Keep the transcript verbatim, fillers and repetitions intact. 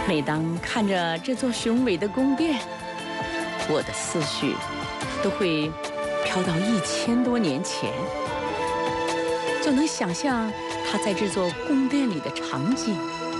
每当看着这座雄伟的宫殿，我的思绪都会飘到一千多年前，就能想象他在这座宫殿里的场景。